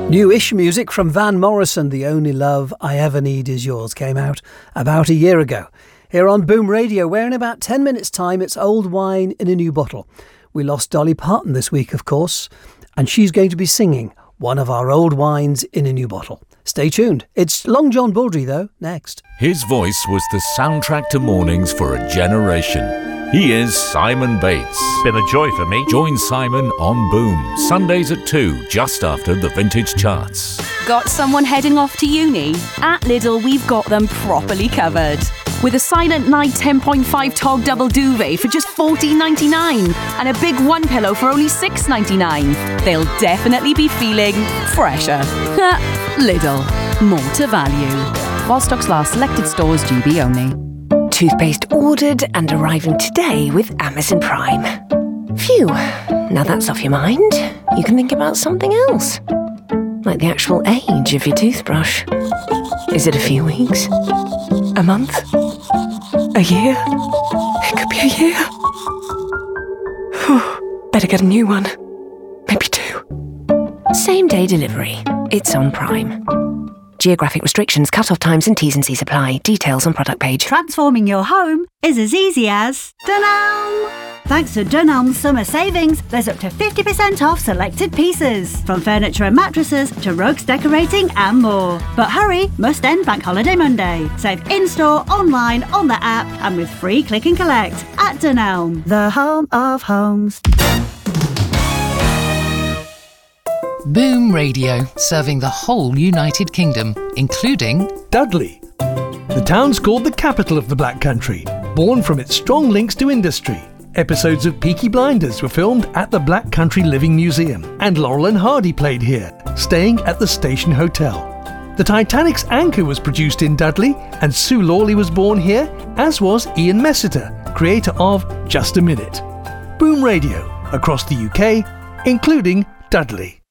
New-ish music from Van Morrison, The Only Love I Ever Need Is Yours, came out about a year ago. Here on Boom Radio, where in about 10 minutes' time it's old wine in a new bottle. We lost Dolly Parton this week, of course, and she's going to be singing one of our old wines in a new bottle. Stay tuned. It's Long John Baldry, though, next. His voice was the soundtrack to mornings for a generation. He is Simon Bates. Been a joy for me. Join Simon on Boom, Sundays at 2, just after the vintage charts. Got someone heading off to uni? At Lidl, we've got them properly covered. With a Silent Night 10.5 Tog double duvet for just $14.99 and a big one pillow for only $6.99. They'll definitely be feeling fresher. Lidl, more to value. While stocks last, selected stores, GB only. Toothpaste ordered and arriving today with Amazon Prime. Phew, now that's off your mind. You can think about something else. Like the actual age of your toothbrush. Is it a few weeks? A month? A year? It could be a year. Whew, better get a new one. Maybe 2. Same day delivery. It's on Prime. Geographic restrictions, cut-off times and T's and C's apply. Details on product page. Transforming your home is as easy as Dunelm. Thanks to Dunelm's summer savings, there's up to 50% off selected pieces. From furniture and mattresses to rugs, decorating and more. But hurry, must end Bank Holiday Monday. Save in-store, online, on the app and with free click and collect at Dunelm, the home of homes. Boom Radio, serving the whole United Kingdom, including Dudley. The town's called the capital of the Black Country, born from its strong links to industry. Episodes of Peaky Blinders were filmed at the Black Country Living Museum, and Laurel and Hardy played here, staying at the Station Hotel. The Titanic's anchor was produced in Dudley, and Sue Lawley was born here, as was Ian Messiter, creator of Just a Minute. Boom Radio, across the UK, including Dudley.